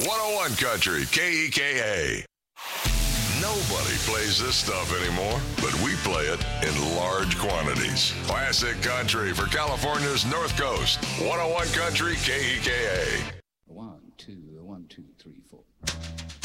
101 Country, KEKA. Nobody plays this stuff anymore, but we play it in large quantities. Classic country for California's North Coast. 101 Country, KEKA. 1, 2, 1, 2, 3, 4.